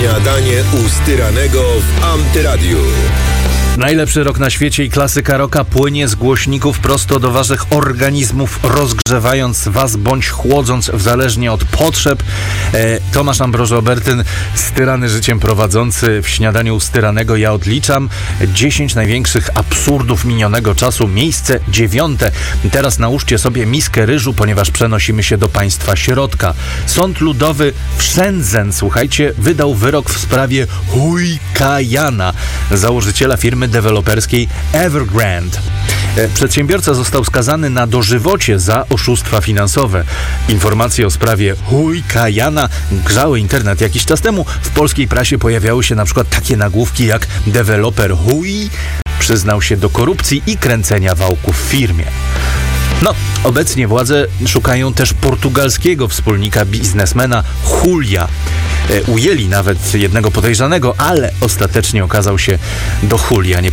Śniadanie u Styranego w Antyradiu. Najlepszy rock na świecie i klasyka rocka płynie z głośników prosto do waszych organizmów, rozgrzewając was bądź chłodząc zależnie od potrzeb. Tomasz Ambroży-Obertyn, styrany życiem prowadzący w Śniadaniu u Styranego. Ja odliczam 10 największych absurdów minionego czasu. Miejsce 9. Teraz nałóżcie sobie miskę ryżu, ponieważ przenosimy się do państwa środka. Sąd ludowy w Shenzhen, słuchajcie, wydał wyrok w sprawie Hui Ka-Yana, założyciela firmy deweloperskiej Evergrande. Przedsiębiorca został skazany na dożywocie za oszustwa finansowe. Informacje o sprawie Hui Ka-Yana grzały internet jakiś czas temu. W polskiej prasie pojawiały się na przykład takie nagłówki jak deweloper Hui przyznał się do korupcji i kręcenia wałków w firmie. No, obecnie władze szukają też portugalskiego wspólnika biznesmena Julia. Ujęli nawet jednego podejrzanego, ale ostatecznie okazał się do Julia nie